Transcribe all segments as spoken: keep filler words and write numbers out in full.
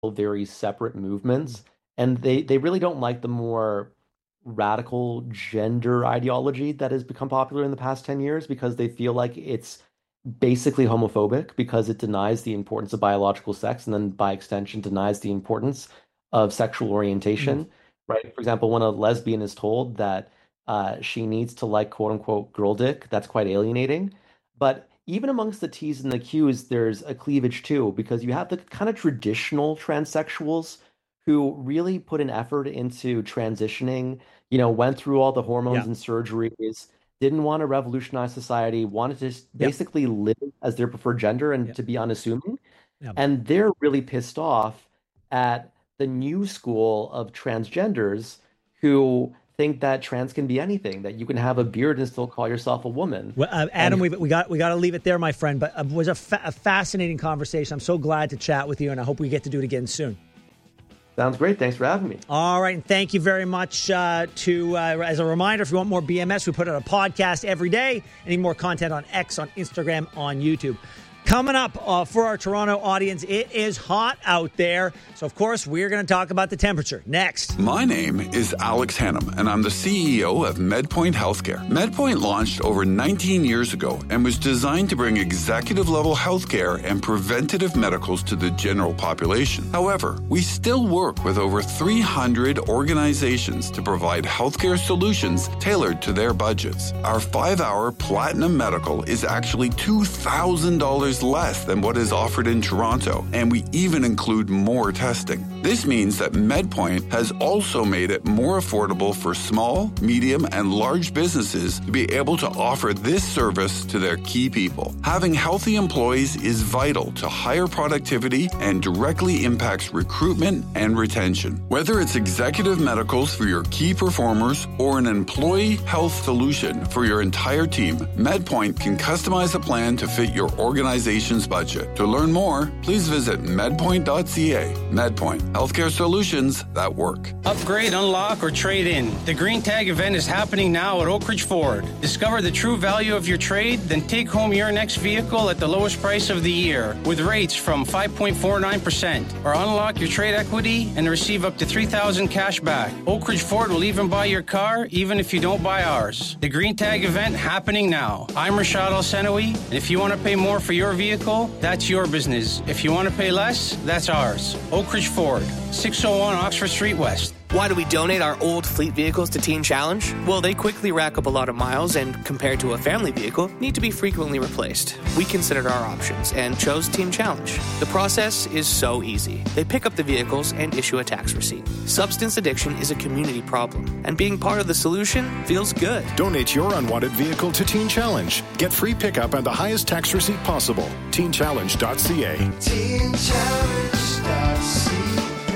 very separate movements, and they they really don't like the more radical gender ideology that has become popular in the past ten years because they feel like it's basically homophobic because it denies the importance of biological sex and then by extension denies the importance of sexual orientation, right? For example, when a lesbian is told that uh, she needs to like quote unquote girl dick, that's quite alienating. But even amongst the T's and the Q's, there's a cleavage too, because you have the kind of traditional transsexuals who really put an effort into transitioning, you know, went through all the hormones Yeah. and surgeries, didn't want to revolutionize society, wanted to just Yep. basically live as their preferred gender and Yep. to be unassuming. Yep. And they're really pissed off at the new school of transgenders who think that trans can be anything, that you can have a beard and still call yourself a woman. Well, uh, Adam, we we got we got to leave it there, my friend. But it was a, fa- a fascinating conversation. I'm so glad to chat with you, and I hope we get to do it again soon. Sounds great. Thanks for having me. All right, and thank you very much. Uh, to uh, as a reminder, if you want more B M S, we put out a podcast every day. Any more content on X, on Instagram, on YouTube. Coming up uh, for our Toronto audience, it is hot out there. So, of course, we're going to talk about the temperature next. My name is Alex Hannum, and I'm the C E O of MedPoint Healthcare. MedPoint launched over nineteen years ago and was designed to bring executive-level healthcare and preventative medicals to the general population. However, we still work with over three hundred organizations to provide healthcare solutions tailored to their budgets. Our five-hour Platinum Medical is actually two thousand dollars less than what is offered in Toronto, and we even include more testing. This means that MedPoint has also made it more affordable for small, medium, and large businesses to be able to offer this service to their key people. Having healthy employees is vital to higher productivity and directly impacts recruitment and retention. Whether it's executive medicals for your key performers or an employee health solution for your entire team, MedPoint can customize a plan to fit your organization's budget. To learn more, please visit medpoint dot c a. MedPoint, healthcare solutions that work. Upgrade, unlock, or trade in. The Green Tag event is happening now at Oak Ridge Ford. Discover the true value of your trade, then take home your next vehicle at the lowest price of the year with rates from five point four nine percent. Or unlock your trade equity and receive up to three thousand dollars cash back. Oak Ridge Ford will even buy your car, even if you don't buy ours. The Green Tag event happening now. I'm Rashad Al-Senawi, and if you want to pay more for your vehicle, that's your business. If you want to pay less, that's ours. Oak Ridge Ford, six oh one Oxford Street West. Why do we donate our old fleet vehicles to Teen Challenge? Well, they quickly rack up a lot of miles and, compared to a family vehicle, need to be frequently replaced. We considered our options and chose Teen Challenge. The process is so easy. They pick up the vehicles and issue a tax receipt. Substance addiction is a community problem, and being part of the solution feels good. Donate your unwanted vehicle to Teen Challenge. Get free pickup and the highest tax receipt possible. teen challenge dot c a. teen challenge dot c a.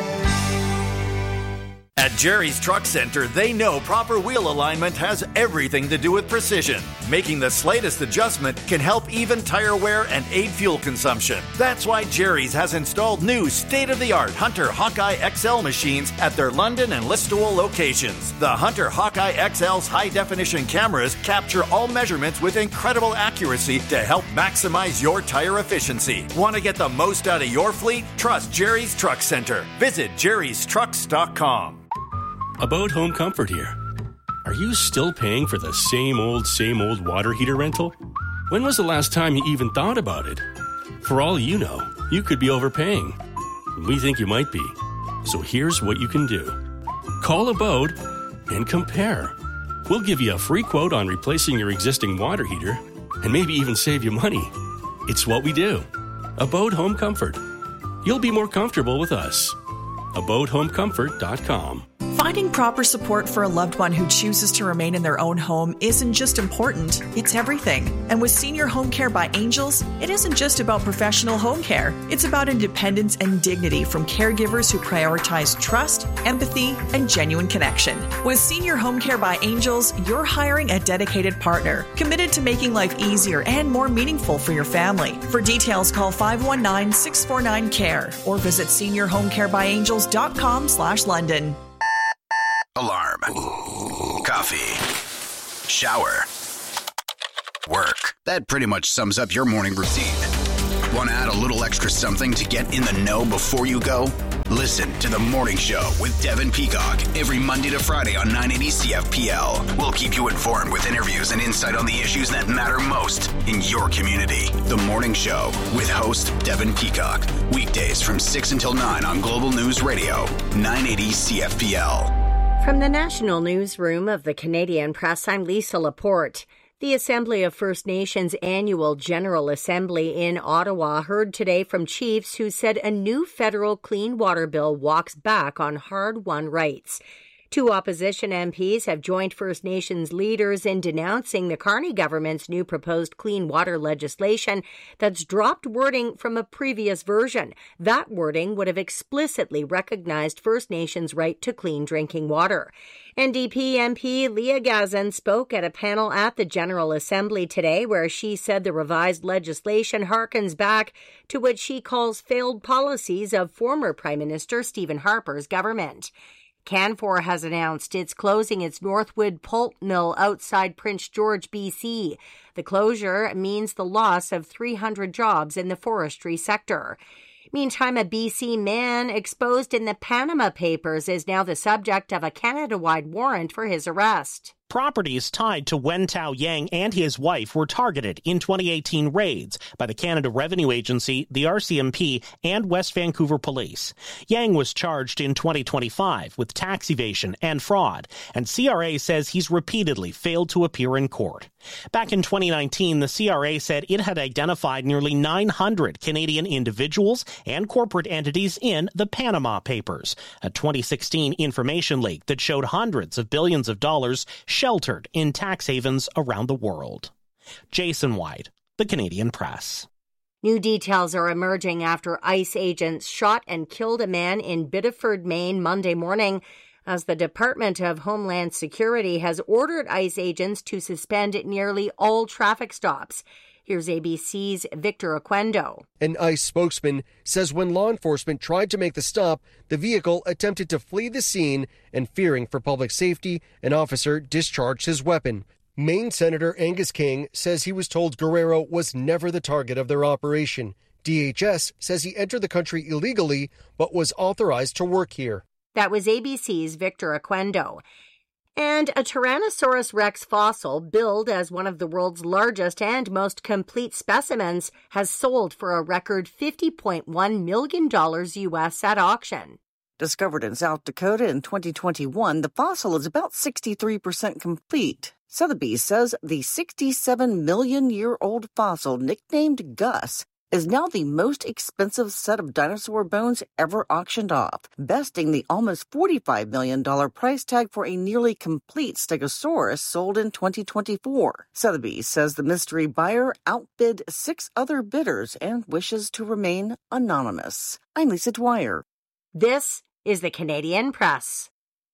At Jerry's Truck Center, they know proper wheel alignment has everything to do with precision. Making the slightest adjustment can help even tire wear and aid fuel consumption. That's why Jerry's has installed new state-of-the-art Hunter Hawkeye X L machines at their London and Listowel locations. The Hunter Hawkeye X L's high-definition cameras capture all measurements with incredible accuracy to help maximize your tire efficiency. Want to get the most out of your fleet? Trust Jerry's Truck Center. Visit jerrys trucks dot com. About home comfort here. Are you still paying for the same old, same old water heater rental? When was the last time you even thought about it? For all you know, you could be overpaying. We think you might be. So here's what you can do. Call Abode and compare. We'll give you a free quote on replacing your existing water heater and maybe even save you money. It's what we do. Abode Home Comfort. You'll be more comfortable with us. abode home comfort dot com. Finding proper support for a loved one who chooses to remain in their own home isn't just important, it's everything. And with Senior Home Care by Angels, it isn't just about professional home care. It's about independence and dignity from caregivers who prioritize trust, empathy, and genuine connection. With Senior Home Care by Angels, you're hiring a dedicated partner, committed to making life easier and more meaningful for your family. For details, call five one nine, six four nine, C A R E or visit senior home care by angels dot com slash London. Alarm. Coffee. Shower. Work. That pretty much sums up your morning routine. Want to add a little extra something to get in the know before you go? Listen to The Morning Show with Devin Peacock every Monday to Friday on nine eighty C F P L. We'll keep you informed with interviews and insight on the issues that matter most in your community. The Morning Show with host Devin Peacock. Weekdays from six until nine on Global News Radio, nine eighty C F P L. From the National Newsroom of the Canadian Press, I'm Lisa Laporte. The Assembly of First Nations annual General Assembly in Ottawa heard today from chiefs who said a new federal clean water bill walks back on hard-won rights. Two opposition M Ps have joined First Nations leaders in denouncing the Carney government's new proposed clean water legislation that's dropped wording from a previous version. That wording would have explicitly recognized First Nations' right to clean drinking water. N D P M P Leah Gazan spoke at a panel at the General Assembly today where she said the revised legislation harkens back to what she calls failed policies of former Prime Minister Stephen Harper's government. Canfor has announced it's closing its Northwood pulp mill outside Prince George, B C. The closure means the loss of three hundred jobs in the forestry sector. Meantime, a B C man exposed in the Panama Papers is now the subject of a Canada-wide warrant for his arrest. Properties tied to Wen Tao Yang and his wife were targeted in twenty eighteen raids by the Canada Revenue Agency, the R C M P, and West Vancouver Police. Yang was charged in twenty twenty-five with tax evasion and fraud, and C R A says he's repeatedly failed to appear in court. Back in twenty nineteen, the C R A said it had identified nearly nine hundred Canadian individuals and corporate entities in the Panama Papers, a twenty sixteen information leak that showed hundreds of billions of dollars sheltered in tax havens around the world. Jason White, The Canadian Press. New details are emerging after ICE agents shot and killed a man in Biddeford, Maine, Monday morning, as the Department of Homeland Security has ordered ICE agents to suspend nearly all traffic stops. Here's A B C's Victor Oquendo. An ICE spokesman says when law enforcement tried to make the stop, the vehicle attempted to flee the scene, and fearing for public safety, an officer discharged his weapon. Maine Senator Angus King says he was told Guerrero was never the target of their operation. D H S says he entered the country illegally but was authorized to work here. That was A B C's Victor Oquendo. And a Tyrannosaurus rex fossil, billed as one of the world's largest and most complete specimens, has sold for a record fifty point one million dollars U S at auction. Discovered in South Dakota in twenty twenty-one, the fossil is about sixty-three percent complete. Sotheby's says the sixty-seven million year old fossil, nicknamed Gus, is now the most expensive set of dinosaur bones ever auctioned off, besting the almost forty-five million dollars price tag for a nearly complete Stegosaurus sold in twenty twenty-four. Sotheby's says the mystery buyer outbid six other bidders and wishes to remain anonymous. I'm Lisa Dwyer. This is the Canadian Press.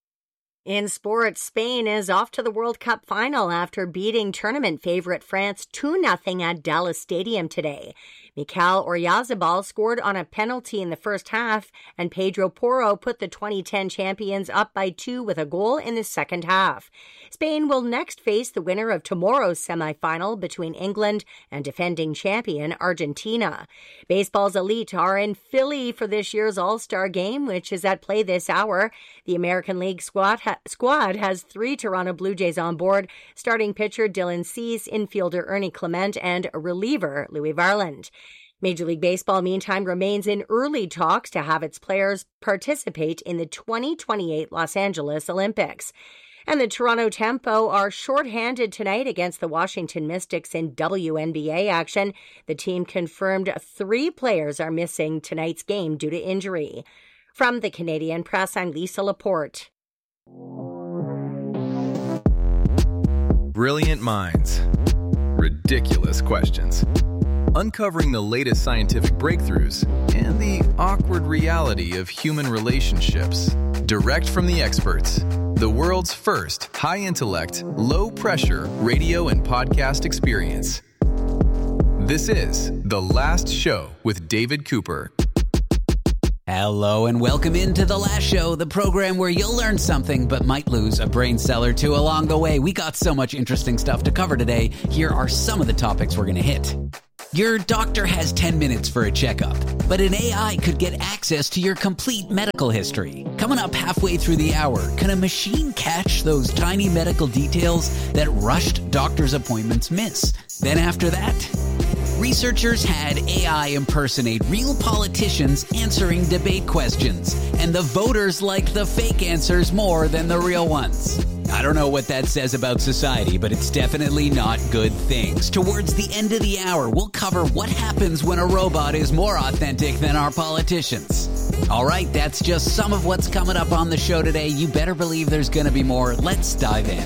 In sports, Spain is off to the World Cup final after beating tournament favorite France two nothing at Dallas Stadium today. Mikel Oyarzabal scored on a penalty in the first half, and Pedro Porro put the twenty ten champions up by two with a goal in the second half. Spain will next face the winner of tomorrow's semifinal between England and defending champion Argentina. Baseball's elite are in Philly for this year's All-Star Game, which is at play this hour. The American League squad, ha- squad has three Toronto Blue Jays on board, starting pitcher Dylan Cease, infielder Ernie Clement, and reliever Louis Varland. Major League Baseball, meantime, remains in early talks to have its players participate in the twenty twenty-eight Los Angeles Olympics. And the Toronto Tempo are shorthanded tonight against the Washington Mystics in W N B A action. The team confirmed three players are missing tonight's game due to injury. From the Canadian Press, I'm Lisa Laporte. Brilliant minds. Ridiculous questions. Uncovering the latest scientific breakthroughs and the awkward reality of human relationships. Direct from the experts. The world's first high-intellect, low-pressure radio and podcast experience. This is The Last Show with David Cooper. Hello and welcome into The Last Show, the program where you'll learn something but might lose a brain cell or two along the way. We got so much interesting stuff to cover today. Here are some of the topics we're going to hit. Your doctor has ten minutes for a checkup, but an A I could get access to your complete medical history. Coming up halfway through the hour, can a machine catch those tiny medical details that rushed doctor's appointments miss? Then after that, researchers had A I impersonate real politicians answering debate questions, and the voters liked the fake answers more than the real ones. I don't know what that says about society, but it's definitely not good things. Towards the end of the hour, we'll cover what happens when a robot is more authentic than our politicians. All right, that's just some of what's coming up on the show today. You better believe there's going to be more. Let's dive in.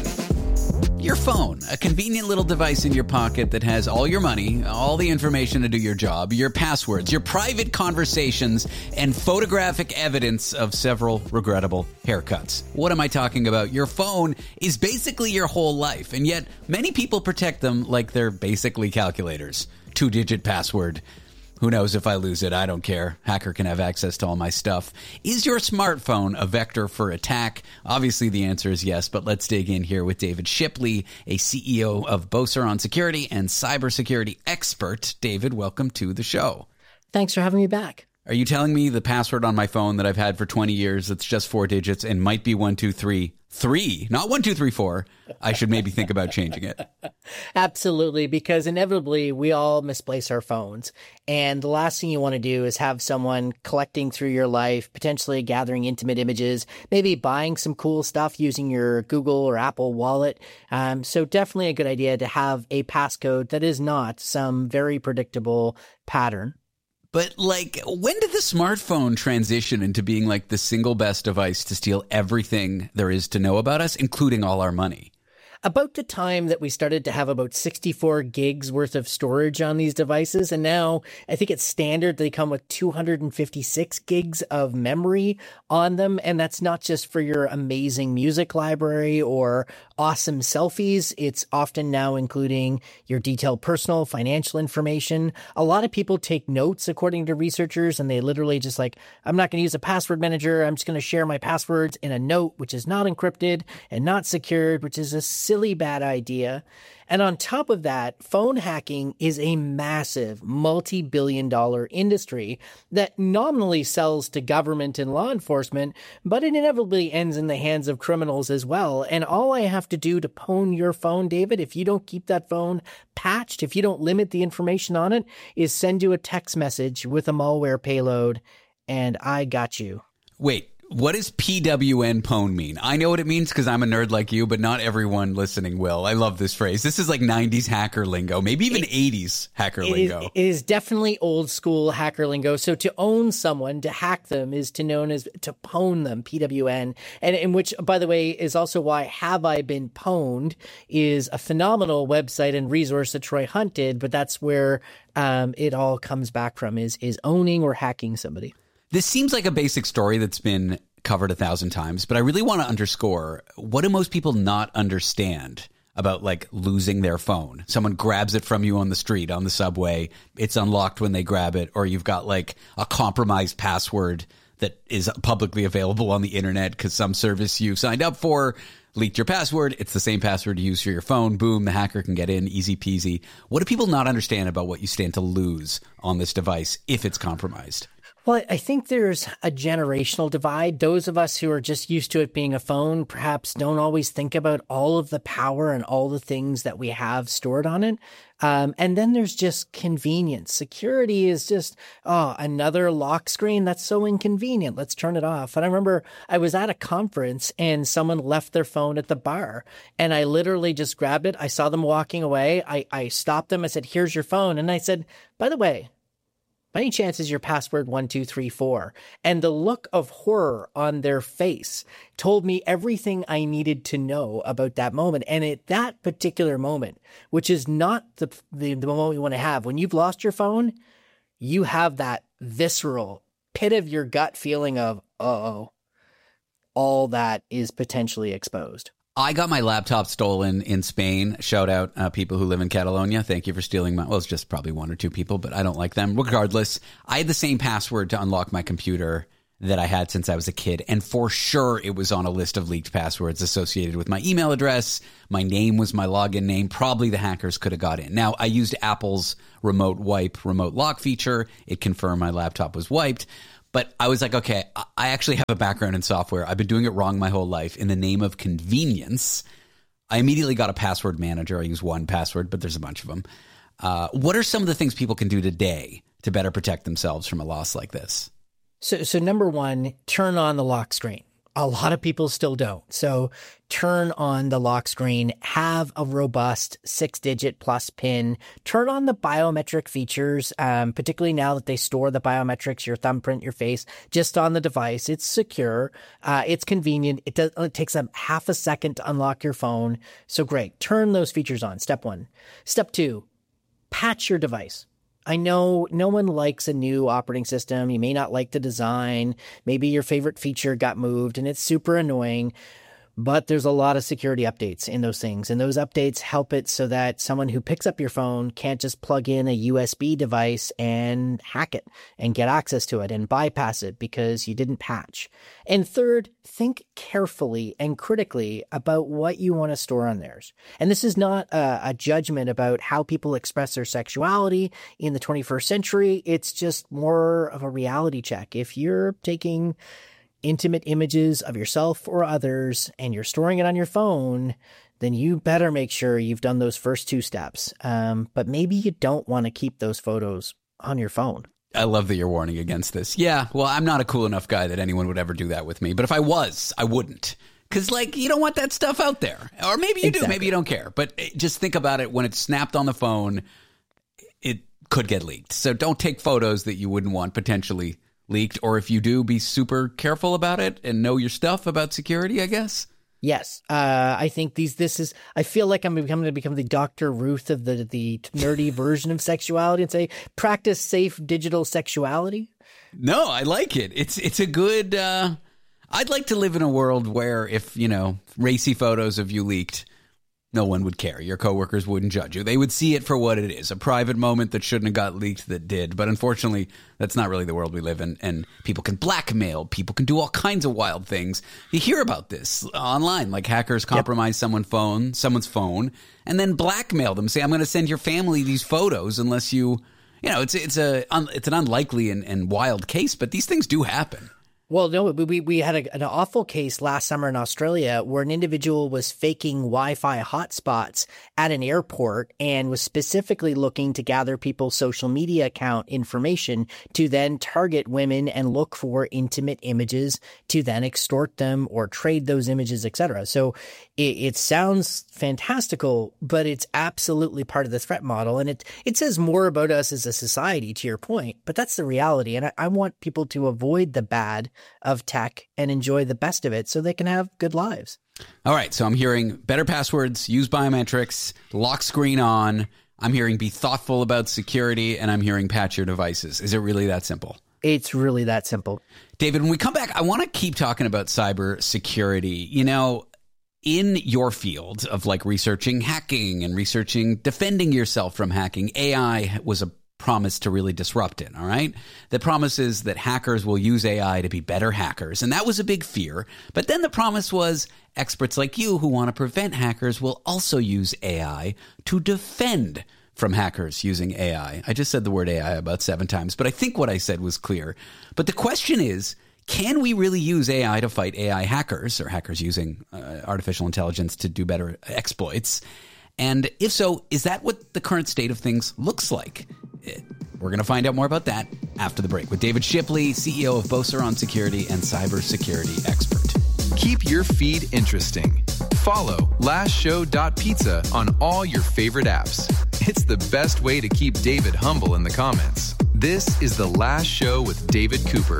Your phone, a convenient little device in your pocket that has all your money, all the information to do your job, your passwords, your private conversations, and photographic evidence of several regrettable haircuts. What am I talking about? Your phone is basically your whole life, and yet many people protect them like they're basically calculators. Two-digit password. Who knows if I lose it? I don't care. Hacker can have access to all my stuff. Is your smartphone a vector for attack? Obviously, the answer is yes, but let's dig in here with David Shipley, a C E O of Beauceron Security and cybersecurity expert. David, welcome to the show. Thanks for having me back. Are you telling me the password on my phone that I've had for twenty years, that's just four digits and might be one, two, three, three, not one, two, three, four, I should maybe think about changing it? Absolutely, because inevitably we all misplace our phones. And the last thing you want to do is have someone collecting through your life, potentially gathering intimate images, maybe buying some cool stuff using your Google or Apple wallet. Um, so definitely a good idea to have a passcode that is not some very predictable pattern. But, like, when did the smartphone transition into being, like, the single best device to steal everything there is to know about us, including all our money? About the time that we started to have about sixty-four gigs worth of storage on these devices. And now I think it's standard they come with two hundred fifty-six gigs of memory on them. And that's not just for your amazing music library or awesome selfies. It's often now including your detailed personal financial information. A lot of people take notes, according to researchers, and they literally just like, I'm not going to use a password manager. I'm just going to share my passwords in a note, which is not encrypted and not secured, which is a silly bad idea. And on top of that, phone hacking is a massive multi-billion dollar industry that nominally sells to government and law enforcement, but it inevitably ends in the hands of criminals as well. And all I have to do to pwn your phone, David, if you don't keep that phone patched, if you don't limit the information on it, is send you a text message with a malware payload, and I got you. Wait. What does P W N pwn mean? I know what it means because I'm a nerd like you, but not everyone listening will. I love this phrase. This is like nineties hacker lingo, maybe even it, eighties hacker it lingo. Is, it is definitely old school hacker lingo. So to own someone, to hack them, is to known as to pwn them, P W N. And in which, by the way, is also why Have I Been Pwned is a phenomenal website and resource that Troy Hunt did, but that's where um, it all comes back from, is is owning or hacking somebody. This seems like a basic story that's been covered a thousand times, but I really want to underscore, what do most people not understand about, like, losing their phone? Someone grabs it from you on the street, on the subway, it's unlocked when they grab it, or you've got, like, a compromised password that is publicly available on the internet because some service you've signed up for leaked your password. It's the same password you use for your phone. Boom, the hacker can get in, easy peasy. What do people not understand about what you stand to lose on this device if it's compromised? Well, I think there's a generational divide. Those of us who are just used to it being a phone perhaps don't always think about all of the power and all the things that we have stored on it. Um, and then there's just convenience. Security is just, oh, another lock screen. That's so inconvenient. Let's turn it off. And I remember I was at a conference and someone left their phone at the bar and I literally just grabbed it. I saw them walking away. I, I stopped them. I said, here's your phone. And I said, by the way, by any chance is your password one two three four? And the look of horror on their face told me everything I needed to know about that moment. And at that particular moment, which is not the, the, the moment you want to have, when you've lost your phone, you have that visceral pit of your gut feeling of, uh-oh, all that is potentially exposed. I got my laptop stolen in Spain. Shout out uh, people who live in Catalonia. Thank you for stealing my... Well, it's just probably one or two people, but I don't like them. Regardless, I had the same password to unlock my computer that I had since I was a kid. And for sure, it was on a list of leaked passwords associated with my email address. My name was my login name. Probably the hackers could have got in. Now, I used Apple's remote wipe, remote lock feature. It confirmed my laptop was wiped. But I was like, okay, I actually have a background in software. I've been doing it wrong my whole life. In the name of convenience, I immediately got a password manager. I use one password, but there's a bunch of them. Uh, what are some of the things people can do today to better protect themselves from a loss like this? So, so number one, turn on the lock screen. A lot of people still don't. So turn on the lock screen, have a robust six digit plus PIN, turn on the biometric features, um, particularly now that they store the biometrics, your thumbprint, your face, just on the device. It's secure. Uh, it's convenient. It does, it takes a half a second to unlock your phone. So great. Turn those features on. Step one. Step two, patch your device. I know no one likes a new operating system. You may not like the design. Maybe your favorite feature got moved and it's super annoying. But there's a lot of security updates in those things. And those updates help it so that someone who picks up your phone can't just plug in a U S B device and hack it and get access to it and bypass it because you didn't patch. And third, think carefully and critically about what you want to store on theirs. And this is not a, a judgment about how people express their sexuality in the twenty-first century. It's just more of a reality check. If you're taking intimate images of yourself or others and you're storing it on your phone, then you better make sure you've done those first two steps. Um, but maybe you don't want to keep those photos on your phone. I love that you're warning against this. Yeah, well, I'm not a cool enough guy that anyone would ever do that with me. But if I was, I wouldn't. Because, like, you don't want that stuff out there. Or maybe you exactly. do. Maybe you don't care. But just think about it. When it's snapped on the phone, it could get leaked. So don't take photos that you wouldn't want potentially leaked, or if you do, be super careful about it and know your stuff about security, I guess. Yes. Uh, I think these, this is, I feel like I'm becoming to become the Doctor Ruth of the, the nerdy version of sexuality and say, practice safe digital sexuality. No, I like it. It's, it's a good, uh, I'd like to live in a world where if, you know, racy photos of you leaked, no one would care. Your coworkers wouldn't judge you. They would see it for what it is, a private moment that shouldn't have got leaked that did. But unfortunately, that's not really the world we live in. And people can blackmail. People can do all kinds of wild things. You hear about this online, like hackers compromise yep. someone's phone, someone's phone, and then blackmail them. Say, I'm going to send your family these photos unless you, you know, it's it's a it's an unlikely and, and wild case, but these things do happen. Well, no, we we had a, an awful case last summer in Australia where an individual was faking Wi-Fi hotspots at an airport and was specifically looking to gather people's social media account information to then target women and look for intimate images to then extort them or trade those images, et cetera. So it, it sounds fantastical, but it's absolutely part of the threat model. And it, it says more about us as a society, to your point, but that's the reality. And I, I want people to avoid the bad of tech and enjoy the best of it so they can have good lives. All right. So I'm hearing better passwords, use biometrics, lock screen on. I'm hearing be thoughtful about security, and I'm hearing patch your devices. Is it really that simple? It's really that simple. David, when we come back, I want to keep talking about cyber security. You know, in your field of like researching hacking and researching defending yourself from hacking, A I was a promise to really disrupt it, all right? The promise is that hackers will use A I to be better hackers, and that was a big fear. But then the promise was experts like you who want to prevent hackers will also use A I to defend from hackers using A I. I just said the word A I about seven times, but I think what I said was clear. But the question is, can we really use A I to fight A I hackers or hackers using uh, artificial intelligence to do better exploits? And if so, is that what the current state of things looks like? We're going to find out more about that after the break with David Shipley, C E O of Beauceron Security and cybersecurity expert. Keep your feed interesting. Follow last show dot pizza on all your favorite apps. It's the best way to keep David humble in the comments. This is The Last Show with David Cooper.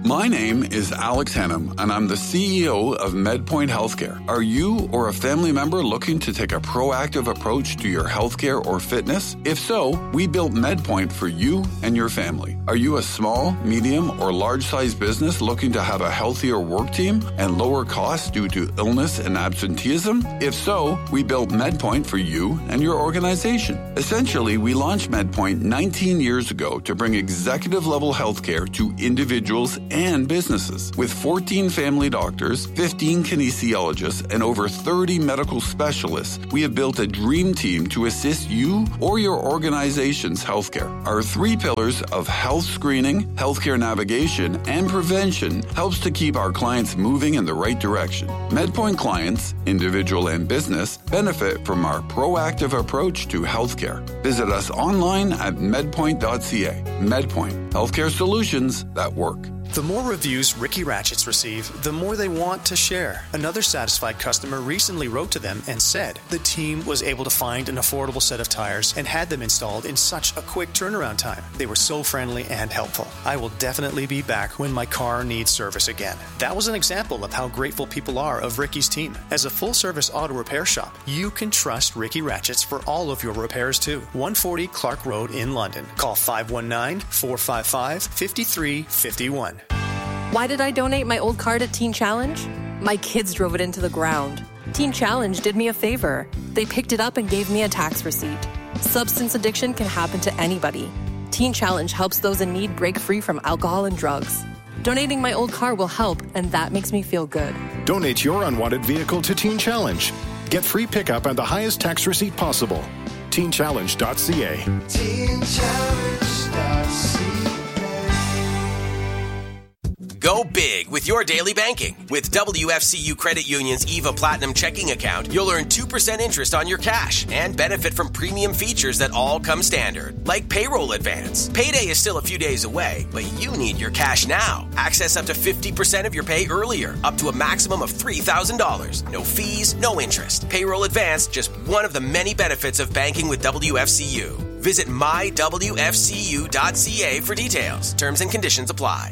My name is Alex Hannum, and I'm the C E O of MedPoint Healthcare. Are you or a family member looking to take a proactive approach to your healthcare or fitness? If so, we built MedPoint for you and your family. Are you a small, medium, or large-sized business looking to have a healthier work team and lower costs due to illness and absenteeism? If so, we built MedPoint for you and your organization. Essentially, we launched MedPoint nineteen years ago to bring executive-level healthcare to individuals and businesses. With fourteen family doctors, fifteen kinesiologists, and over thirty medical specialists, we have built a dream team to assist you or your organization's healthcare. Our three pillars of health screening, healthcare navigation, and prevention helps to keep our clients moving in the right direction. MedPoint clients, individual and business, benefit from our proactive approach to healthcare. Visit us online at medpoint dot c a. MedPoint, healthcare solutions that work. The more reviews Ricky Ratchets receive, the more they want to share. Another satisfied customer recently wrote to them and said the team was able to find an affordable set of tires and had them installed in such a quick turnaround time. They were so friendly and helpful. I will definitely be back when my car needs service again. That was an example of how grateful people are of Ricky's team. As a full-service auto repair shop, you can trust Ricky Ratchets for all of your repairs too. one forty Clark Road in London. Call five one nine, four five five, five three five one. Why did I donate my old car to Teen Challenge? My kids drove it into the ground. Teen Challenge did me a favor. They picked it up and gave me a tax receipt. Substance addiction can happen to anybody. Teen Challenge helps those in need break free from alcohol and drugs. Donating my old car will help, and that makes me feel good. Donate your unwanted vehicle to Teen Challenge. Get free pickup and the highest tax receipt possible. teen challenge dot c a. teen challenge dot c a. Go big with your daily banking. With W F C U Credit Union's EVA Platinum checking account, you'll earn two percent interest on your cash and benefit from premium features that all come standard, like payroll advance. Payday is still a few days away, but you need your cash now. Access up to fifty percent of your pay earlier, up to a maximum of three thousand dollars. No fees, no interest. Payroll advance, just one of the many benefits of banking with W F C U. Visit my w f c u dot c a for details. Terms and conditions apply.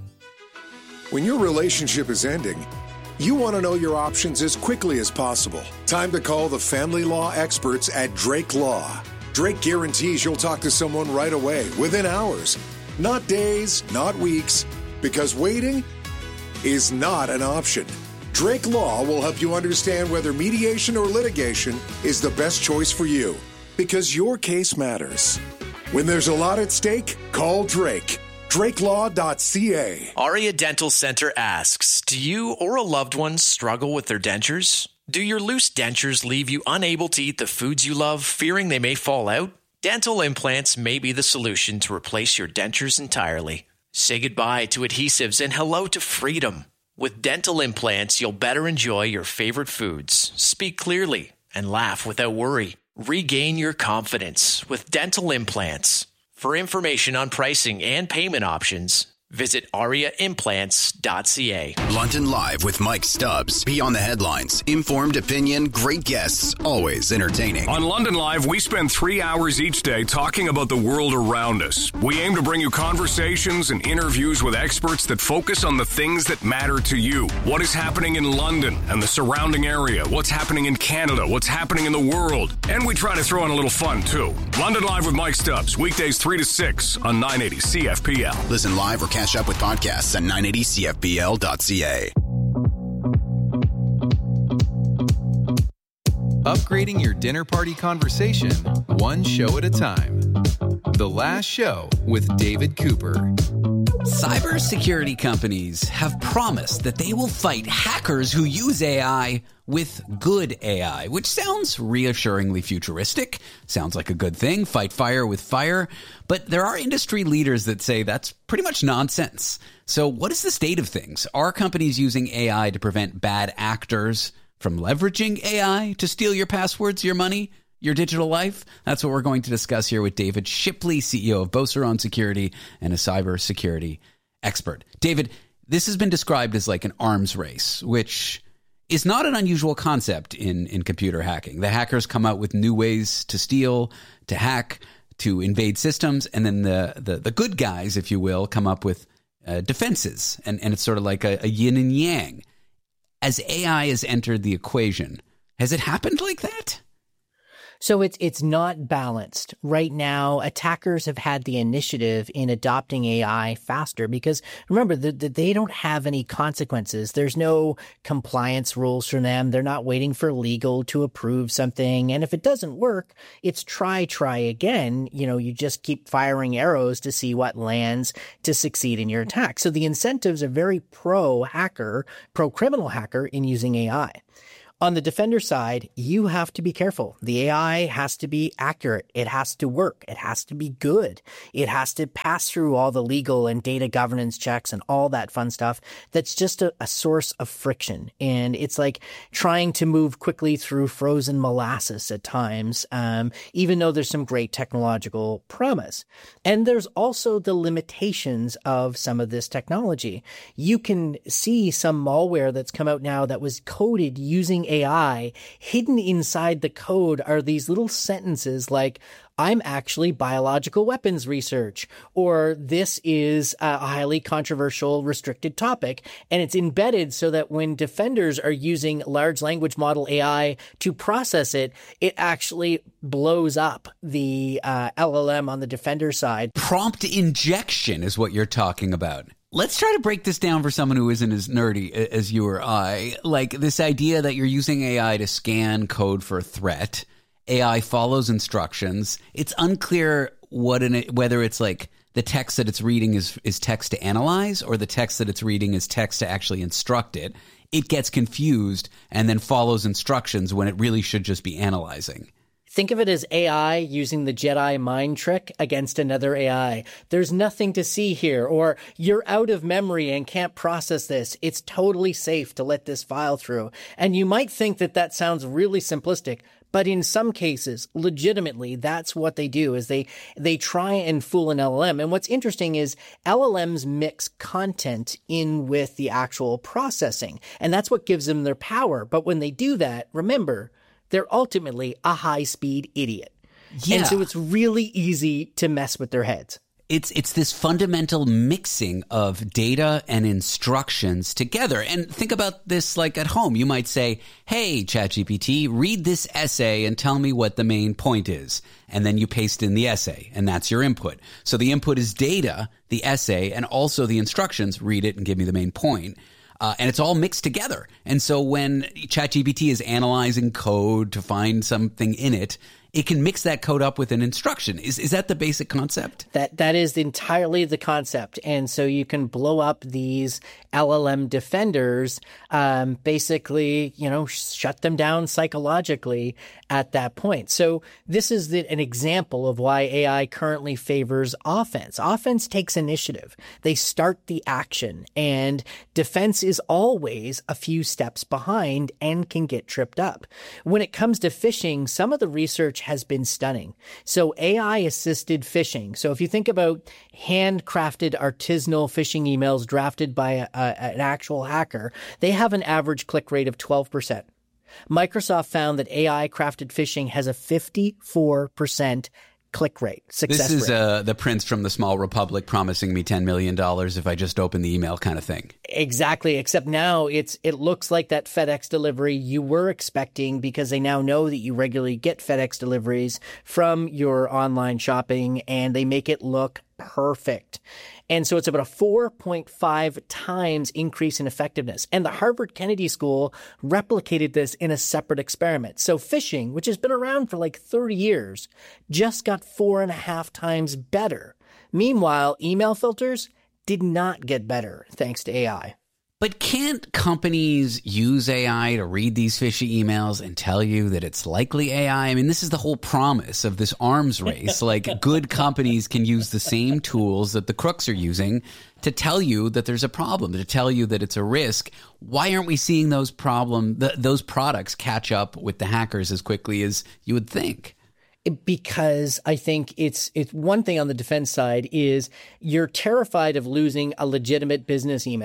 When your relationship is ending, you want to know your options as quickly as possible. Time to call the family law experts at Drake Law. Drake guarantees you'll talk to someone right away, within hours. Not days, not weeks, because waiting is not an option. Drake Law will help you understand whether mediation or litigation is the best choice for you, because your case matters. When there's a lot at stake, call Drake. drake law dot c a. Aria Dental Center asks, do you or a loved one struggle with their dentures? Do your loose dentures leave you unable to eat the foods you love, fearing they may fall out? Dental implants may be the solution to replace your dentures entirely. Say goodbye to adhesives and hello to freedom. With dental implants, you'll better enjoy your favorite foods, speak clearly, and laugh without worry. Regain your confidence with dental implants. For information on pricing and payment options, visit aria implants dot c a. London Live with Mike Stubbs. Beyond the headlines. Informed opinion, great guests, always entertaining. On London Live, we spend three hours each day talking about the world around us. We aim to bring you conversations and interviews with experts that focus on the things that matter to you. What is happening in London and the surrounding area? What's happening in Canada? What's happening in the world? And we try to throw in a little fun, too. London Live with Mike Stubbs. Weekdays three to six on nine eighty C F P L. Listen live or catch up with podcasts at nine eighty c f p l dot c a. Upgrading your dinner party conversation, one show at a time. The Last Show with David Cooper. Cybersecurity companies have promised that they will fight hackers who use A I with good A I, which sounds reassuringly futuristic. Sounds like a good thing. Fight fire with fire. But there are industry leaders that say that's pretty much nonsense. So what is the state of things? Are companies using A I to prevent bad actors from leveraging A I to steal your passwords, your money, your digital life? That's what we're going to discuss here with David Shipley, C E O of Beauceron Security and a cybersecurity expert. David, this has been described as like an arms race, which is not an unusual concept in, in computer hacking. The hackers come out with new ways to steal, to hack, to invade systems, and then the, the, the good guys, if you will, come up with uh, defenses, and, and it's sort of like a, a yin and yang. As A I has entered the equation, has it happened like that? So it's it's not balanced. Right now, attackers have had the initiative in adopting A I faster because, remember, the, the, they don't have any consequences. There's no compliance rules for them. They're not waiting for legal to approve something. And if it doesn't work, it's try, try again. You know, you just keep firing arrows to see what lands to succeed in your attack. So the incentives are very pro-hacker, pro-criminal hacker in using A I. On the defender side, you have to be careful. The A I has to be accurate. It has to work. It has to be good. It has to pass through all the legal and data governance checks and all that fun stuff. That's just a, a source of friction. And it's like trying to move quickly through frozen molasses at times, um, even though there's some great technological promise. And there's also the limitations of some of this technology. You can see some malware that's come out now that was coded using A I. Hidden inside the code are these little sentences like, I'm actually biological weapons research, or this is a highly controversial restricted topic. And it's embedded so that when defenders are using large language model A I to process it, it actually blows up the uh, L L M on the defender side. Prompt injection is what you're talking about. Let's try to break this down for someone who isn't as nerdy as you or I. Like this idea that you're using A I to scan code for a threat. A I follows instructions. It's unclear what an, whether it's like the text that it's reading is, is text to analyze or the text that it's reading is text to actually instruct it. It gets confused and then follows instructions when it really should just be analyzing. Think of it as A I using the Jedi mind trick against another A I. There's nothing to see here, or you're out of memory and can't process this. It's totally safe to let this file through. And you might think that that sounds really simplistic, but in some cases, legitimately, that's what they do is they they try and fool an L L M. And what's interesting is L L Ms mix content in with the actual processing, and that's what gives them their power. But when they do that, remember, they're ultimately a high-speed idiot. Yeah. And so it's really easy to mess with their heads. It's it's this fundamental mixing of data and instructions together. And think about this like at home. You might say, hey, ChatGPT, read this essay and tell me what the main point is. And then you paste in the essay, and that's your input. So the input is data, the essay, and also the instructions. Read it and give me the main point. Uh, and it's all mixed together. And so when ChatGPT is analyzing code to find something in it, it can mix that code up with an instruction. Is is that the basic concept? That that is entirely the concept. And so you can blow up these L L M defenders, um, basically, you know, shut them down psychologically at that point. So this is the, an example of why A I currently favors offense. Offense takes initiative. They start the action, and defense is always a few steps behind and can get tripped up. When it comes to phishing, some of the research has been stunning. So A I-assisted phishing. So if you think about handcrafted artisanal phishing emails drafted by a, a, an actual hacker, they have an average click rate of twelve percent. Microsoft found that A I-crafted phishing has a fifty-four percent click rate, success rate. This is rate. uh, the Prince from the Small Republic promising me ten million dollars if I just open the email kind of thing. Exactly, except now it's it looks like that FedEx delivery you were expecting because they now know that you regularly get FedEx deliveries from your online shopping, and they make it look perfect. And so it's about a four point five times increase in effectiveness. And the Harvard Kennedy School replicated this in a separate experiment. So phishing, which has been around for like thirty years, just got four and a half times better. Meanwhile, email filters did not get better thanks to A I. But can't companies use A I to read these fishy emails and tell you that it's likely A I? I mean, this is the whole promise of this arms race. Like, good companies can use the same tools that the crooks are using to tell you that there's a problem, to tell you that it's a risk. Why aren't we seeing those problem, th- those products catch up with the hackers as quickly as you would think? Because I think it's it's one thing on the defense side is you're terrified of losing a legitimate business email.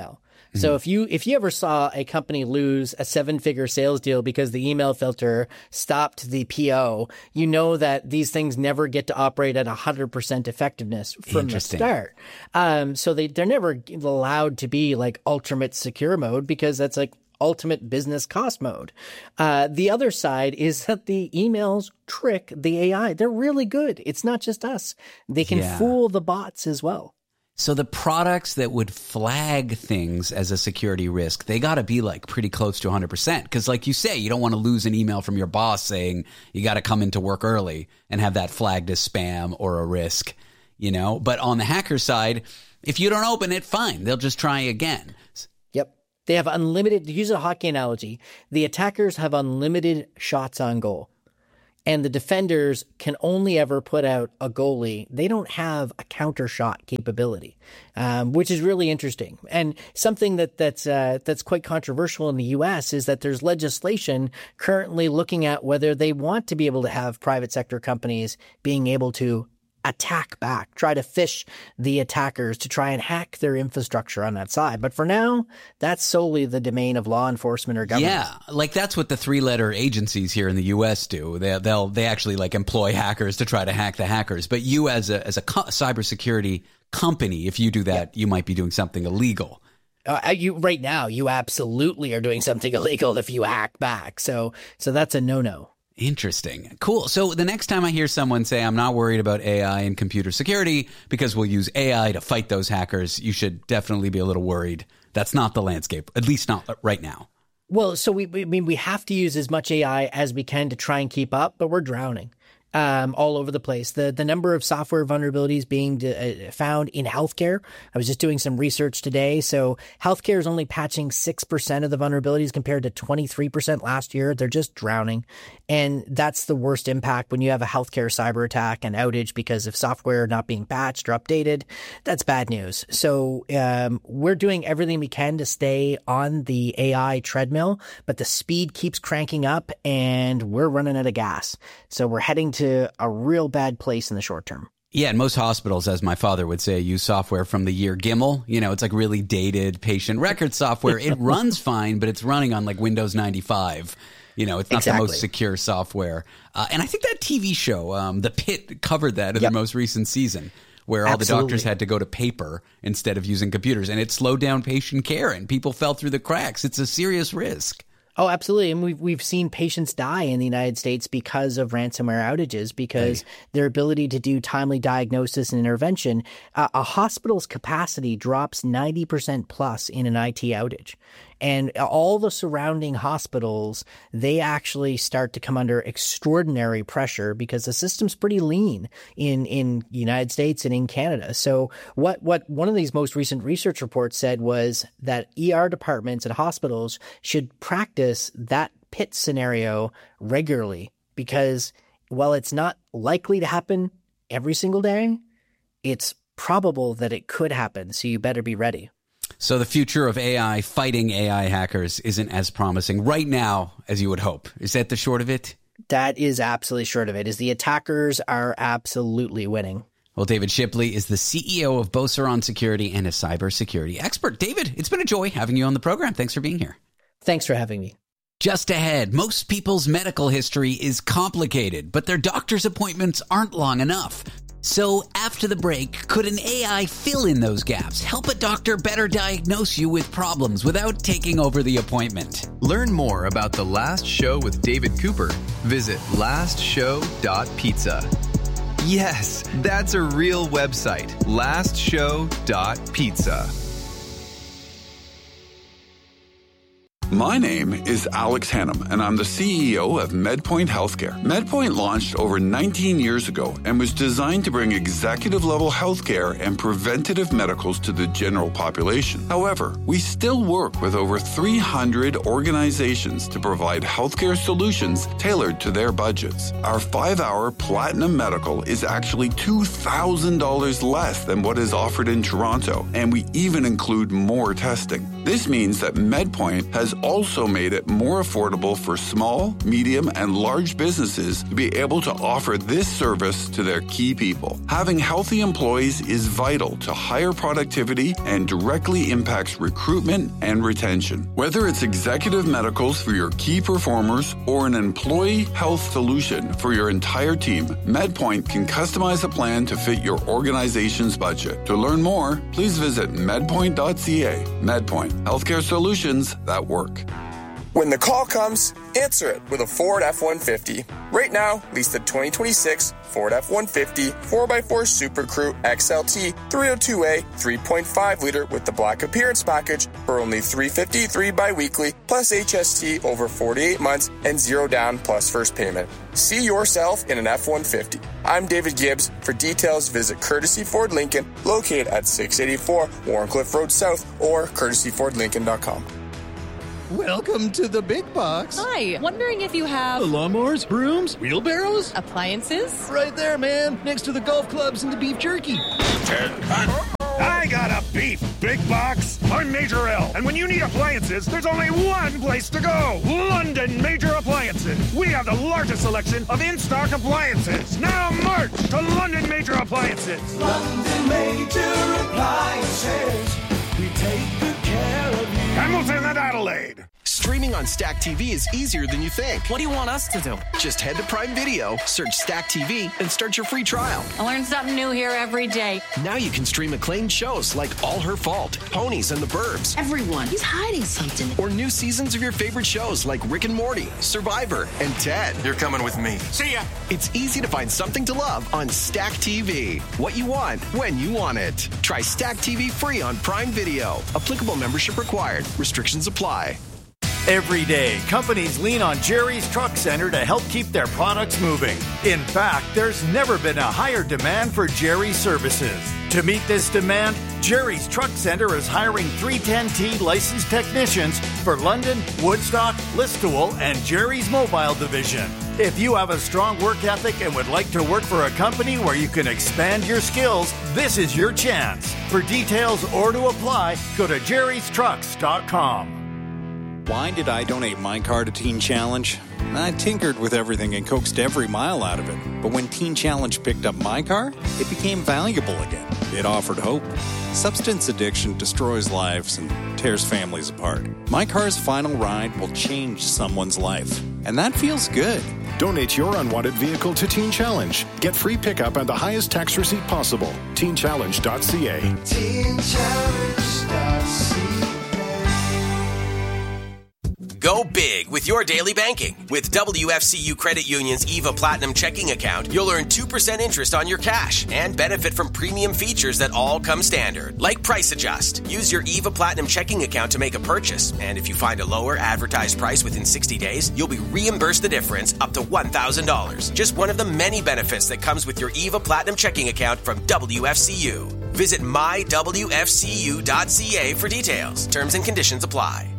So if you if you ever saw a company lose a seven-figure sales deal because the email filter stopped the P O, you know that these things never get to operate at one hundred percent effectiveness from the start. Um, so they, they're never allowed to be like ultimate secure mode because that's like ultimate business cost mode. Uh, the other side is that the emails trick the A I. They're really good. It's not just us. They can Yeah. fool the bots as well. So the products that would flag things as a security risk, they got to be like pretty close to one hundred percent. Because like you say, you don't want to lose an email from your boss saying you got to come into work early and have that flagged as spam or a risk, you know. But on the hacker side, if you don't open it, fine. They'll just try again. Yep. They have unlimited, to use a hockey analogy, the attackers have unlimited shots on goal. And the defenders can only ever put out a goalie. They don't have a counter shot capability, um, which is really interesting. And something that that's uh, that's quite controversial in the U S is that there's legislation currently looking at whether they want to be able to have private sector companies being able to attack back, try to fish the attackers to try and hack their infrastructure on that side. But for now, that's solely the domain of law enforcement or government. Yeah, like that's what the three-letter agencies here in the U S do. They they'll they actually like employ hackers to try to hack the hackers. But you as a as a co- cybersecurity company, if you do that, you might be doing something illegal. Uh, you right now, you absolutely are doing something illegal if you hack back. So so that's a no-no. Interesting. Cool. So the next time I hear someone say, I'm not worried about A I and computer security because we'll use A I to fight those hackers, you should definitely be a little worried. That's not the landscape, at least not right now. Well, so we, we I mean, we have to use as much A I as we can to try and keep up, but we're drowning. Um, all over the place. The the number of software vulnerabilities being uh, found in healthcare. I was just doing some research today. So healthcare is only patching six percent of the vulnerabilities compared to twenty-three percent last year. They're just drowning. And that's the worst impact when you have a healthcare cyber attack and outage because of software not being patched or updated. That's bad news. So um, we're doing everything we can to stay on the A I treadmill, but the speed keeps cranking up and we're running out of gas. So we're heading to to a real bad place in the short term. Yeah, and most hospitals, as my father would say, use software from the year Gimmel. You know, it's like really dated patient record software. It runs fine, but it's running on like Windows ninety-five. You know, it's not exactly. the most secure software. Uh, and I think that T V show, um, The Pit, covered that in yep. the most recent season, where all Absolutely. the doctors had to go to paper instead of using computers. And it slowed down patient care, and people fell through the cracks. It's a serious risk. Oh, absolutely. And we've, we've seen patients die in the United States because of ransomware outages, because right. their ability to do timely diagnosis and intervention, uh, a hospital's capacity drops ninety percent plus in an I T outage. And all the surrounding hospitals, they actually start to come under extraordinary pressure because the system's pretty lean in, in the United States and in Canada. So what, what one of these most recent research reports said was that E R departments at hospitals should practice that pit scenario regularly because while it's not likely to happen every single day, it's probable that it could happen. So you better be ready. So the future of A I fighting A I hackers isn't as promising right now as you would hope. Is that the short of it? That is absolutely short of it, is the attackers are absolutely winning. Well, David Shipley is the C E O of Beauceron Security and a cybersecurity expert. David, it's been a joy having you on the program. Thanks for being here. Thanks for having me. Just ahead, most people's medical history is complicated, but their doctor's appointments aren't long enough. So after the break, could an A I fill in those gaps, help a doctor better diagnose you with problems without taking over the appointment? Learn more about The Last Show with David Cooper. Visit last show dot pizza. Yes, that's a real website, last show dot pizza. My name is Alex Hannum, and I'm the C E O of MedPoint Healthcare. MedPoint launched over nineteen years ago and was designed to bring executive-level healthcare and preventative medicals to the general population. However, we still work with over three hundred organizations to provide healthcare solutions tailored to their budgets. Our five-hour Platinum Medical is actually two thousand dollars less than what is offered in Toronto, and we even include more testing. This means that MedPoint has also made it more affordable for small, medium, and large businesses to be able to offer this service to their key people. Having healthy employees is vital to higher productivity and directly impacts recruitment and retention. Whether it's executive medicals for your key performers or an employee health solution for your entire team, MedPoint can customize a plan to fit your organization's budget. To learn more, please visit medpoint dot c a. MedPoint, healthcare solutions that work. When the call comes, answer it with a Ford F one fifty. Right now, lease the twenty twenty-six Ford F one fifty four by four Super Crew X L T three oh two A three point five liter with the Black Appearance Package for only three hundred fifty-three dollars bi-weekly plus H S T over forty-eight months and zero down plus first payment. See yourself in an F one fifty. I'm David Gibbs. For details, visit Courtesy Ford Lincoln, located at six eighty-four Warncliffe Road South or courtesy ford lincoln dot com. Welcome to the big box. Hi, wondering if you have... lawnmowers, brooms, wheelbarrows? Appliances? Right there, man, next to the golf clubs and the beef jerky. I got a beef big box. I'm Major L, and when you need appliances, there's only one place to go. London Major Appliances. We have the largest selection of in-stock appliances. Now march to London Major Appliances. London Major Appliances. We take good care of you. Hamilton and Adelaide. Streaming on Stack T V is easier than you think. What do you want us to do? Just head to Prime Video, search Stack T V, and start your free trial. I learn something new here every day. Now you can stream acclaimed shows like All Her Fault, Ponies, and the Burbs. Everyone, he's hiding something. Or new seasons of your favorite shows like Rick and Morty, Survivor, and Ted. You're coming with me. See ya! It's easy to find something to love on Stack T V. What you want, when you want it. Try Stack T V free on Prime Video. Applicable membership required. Restrictions apply. Every day, companies lean on Jerry's Truck Center to help keep their products moving. In fact, there's never been a higher demand for Jerry's services. To meet this demand, Jerry's Truck Center is hiring three ten T licensed technicians for London, Woodstock, Listowel, and Jerry's Mobile Division. If you have a strong work ethic and would like to work for a company where you can expand your skills, this is your chance. For details or to apply, go to jerrys trucks dot com. Why did I donate my car to Teen Challenge? I tinkered with everything and coaxed every mile out of it. But when Teen Challenge picked up my car, it became valuable again. It offered hope. Substance addiction destroys lives and tears families apart. My car's final ride will change someone's life. And that feels good. Donate your unwanted vehicle to Teen Challenge. Get free pickup and the highest tax receipt possible. teen challenge dot c a. teen challenge dot c a. Go big with your daily banking. With W F C U Credit Union's EVA Platinum checking account, you'll earn two percent interest on your cash and benefit from premium features that all come standard, like Price Adjust. Use your EVA Platinum checking account to make a purchase, and if you find a lower advertised price within sixty days, you'll be reimbursed the difference up to one thousand dollars. Just one of the many benefits that comes with your EVA Platinum checking account from W F C U. Visit my w f c u dot c a for details. Terms and conditions apply.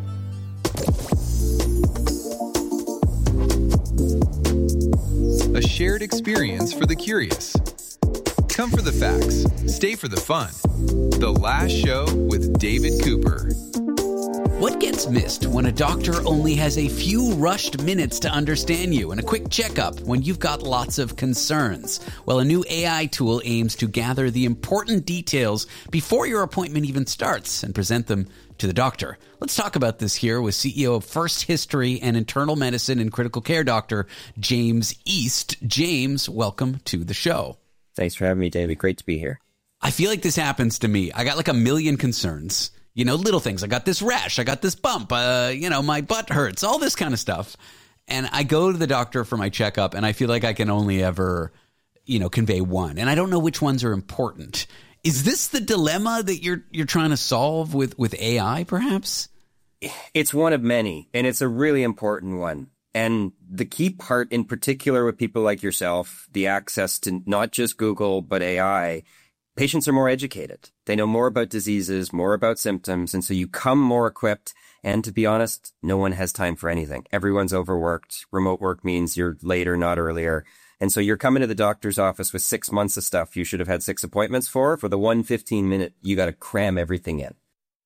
A shared experience for the curious. Come for the facts, stay for the fun. The Last Show with David Cooper. What gets missed when a doctor only has a few rushed minutes to understand you and a quick checkup when you've got lots of concerns? Well, a new A I tool aims to gather the important details before your appointment even starts and present them to the doctor. Let's talk about this here with C E O of First History and Internal Medicine and Critical Care Doctor James East. James, welcome to the show. Thanks for having me, David. Great to be here. I feel like this happens to me. I got like a million concerns. You know, little things. I got this rash. I got this bump. Uh, you know, my butt hurts. All this kind of stuff. And I go to the doctor for my checkup, and I feel like I can only ever, you know, convey one. And I don't know which ones are important. Is this the dilemma that you're you're trying to solve with, with A I, perhaps? It's one of many, and it's a really important one. And the key part in particular with people like yourself, the access to not just Google, but A I, patients are more educated. They know more about diseases, more about symptoms, and so you come more equipped. And to be honest, no one has time for anything. Everyone's overworked. Remote work means you're later, not earlier. And so you're coming to the doctor's office with six months of stuff you should have had six appointments for. For the one fifteen minute, you got to cram everything in.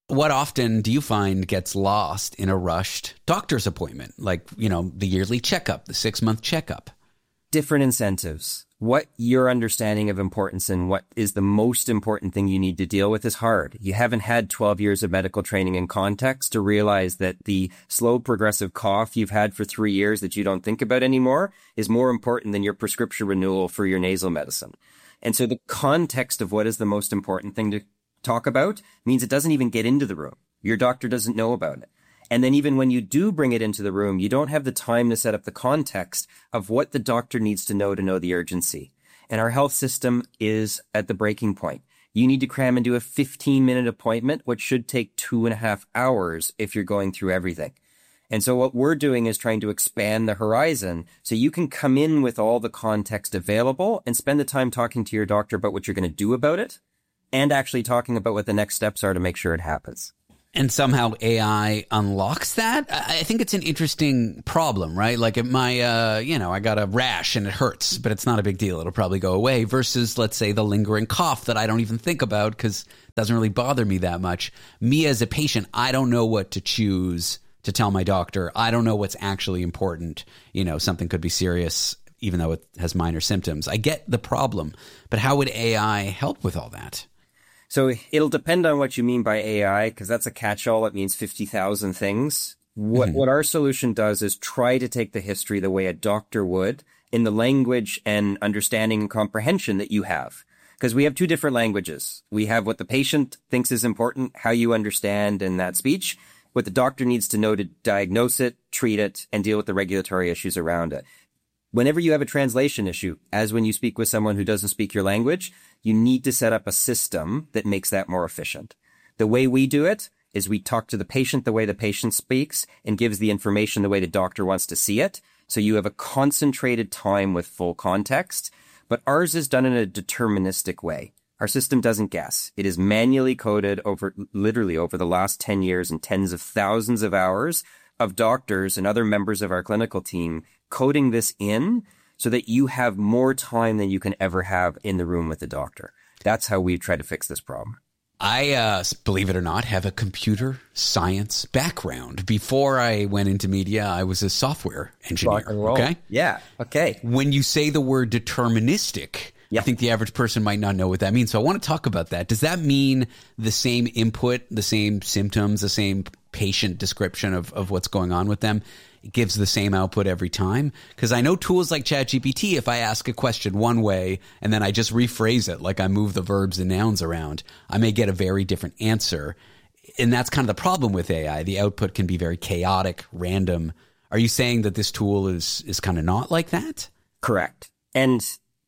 What often do you find gets lost in a rushed doctor's appointment? Like, you know, the yearly checkup, the six-month checkup. Different incentives. What your understanding of importance and what is the most important thing you need to deal with is hard. You haven't had twelve years of medical training and context to realize that the slow progressive cough you've had for three years that you don't think about anymore is more important than your prescription renewal for your nasal medicine. And so the context of what is the most important thing to talk about means it doesn't even get into the room. Your doctor doesn't know about it. And then even when you do bring it into the room, you don't have the time to set up the context of what the doctor needs to know to know the urgency. And our health system is at the breaking point. You need to cram into a fifteen minute appointment, which should take two and a half hours if you're going through everything. And so what we're doing is trying to expand the horizon so you can come in with all the context available and spend the time talking to your doctor about what you're going to do about it and actually talking about what the next steps are to make sure it happens. And somehow A I unlocks that? I think it's an interesting problem, right? Like if my, uh, you know, I got a rash and it hurts, but it's not a big deal. It'll probably go away versus, let's say, the lingering cough that I don't even think about because it doesn't really bother me that much. Me as a patient, I don't know what to choose to tell my doctor. I don't know what's actually important. You know, something could be serious even though it has minor symptoms. I get the problem, but how would A I help with all that? So it'll depend on what you mean by A I, because that's a catch-all. It means fifty thousand things. What mm-hmm. what our solution does is try to take the history the way a doctor would in the language and understanding and comprehension that you have. Because we have two different languages. We have what the patient thinks is important, how you understand in that speech, what the doctor needs to know to diagnose it, treat it, and deal with the regulatory issues around it. Whenever you have a translation issue, as when you speak with someone who doesn't speak your language, you need to set up a system that makes that more efficient. The way we do it is we talk to the patient the way the patient speaks and gives the information the way the doctor wants to see it. So you have a concentrated time with full context, but ours is done in a deterministic way. Our system doesn't guess. It is manually coded over, literally over the last ten years and tens of thousands of hours of doctors and other members of our clinical team coding this in so that you have more time than you can ever have in the room with the doctor. That's how we try to fix this problem. I, uh, believe it or not, have a computer science background. Before I went into media, I was a software engineer. Okay? Yeah. Okay. When you say the word deterministic, yep. I think the average person might not know what that means. So I want to talk about that. Does that mean the same input, the same symptoms, the same patient description of, of what's going on with them? It gives the same output every time? Because I know tools like ChatGPT, if I ask a question one way and then I just rephrase it, like I move the verbs and nouns around, I may get a very different answer. And that's kind of the problem with A I. The output can be very chaotic, random. Are you saying that this tool is, is kind of not like that? Correct. And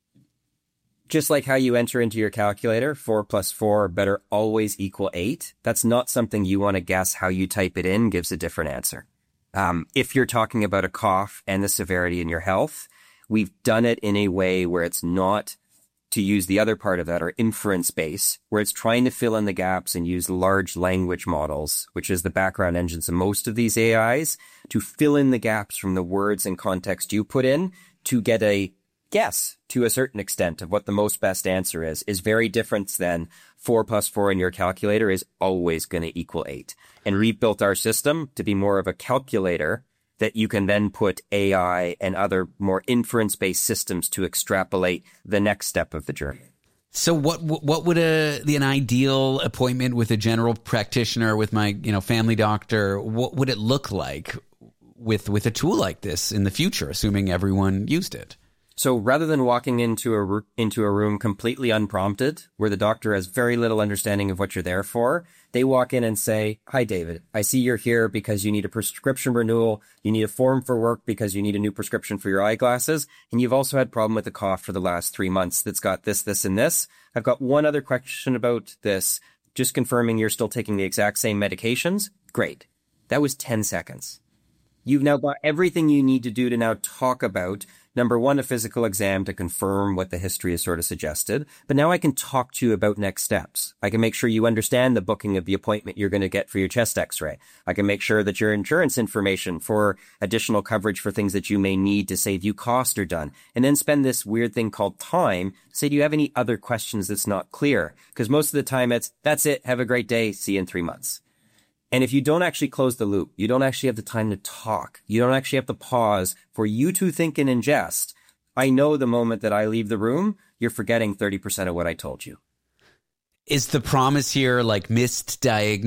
just like how you enter into your calculator, four plus four better always equal eight, that's not something you want to guess. How you type it in gives a different answer. Um, if you're talking about a cough and the severity in your health, we've done it in a way where it's not, to use the other part of that, or inference base, where it's trying to fill in the gaps and use large language models, which is the background engines of most of these A Is, to fill in the gaps from the words and context you put in to get a guess to a certain extent of what the most best answer is, is very different than four plus four in your calculator is always going to equal eight. And rebuilt our system to be more of a calculator that you can then put A I and other more inference-based systems to extrapolate the next step of the journey. So what what would a the an ideal appointment with a general practitioner, with my you know family doctor, what would it look like with with a tool like this in the future, assuming everyone used it? So rather than walking into a, into a room completely unprompted, where the doctor has very little understanding of what you're there for, they walk in and say, "Hi, David, I see you're here because you need a prescription renewal. You need a form for work because you need a new prescription for your eyeglasses. And you've also had a problem with a cough for the last three months that's got this, this, and this. I've got one other question about this. Just confirming you're still taking the exact same medications. Great." That was ten seconds. You've now got everything you need to do to now talk about, number one, a physical exam to confirm what the history has sort of suggested. But now I can talk to you about next steps. I can make sure you understand the booking of the appointment you're going to get for your chest x-ray. I can make sure that your insurance information for additional coverage for things that you may need to save you cost are done. And then spend this weird thing called time to say, do you have any other questions that's not clear? Because most of the time it's, that's it, have a great day, see you in three months. And if you don't actually close the loop, you don't actually have the time to talk, you don't actually have to pause for you to think and ingest, I know the moment that I leave the room, you're forgetting thirty percent of what I told you. Is the promise here like missed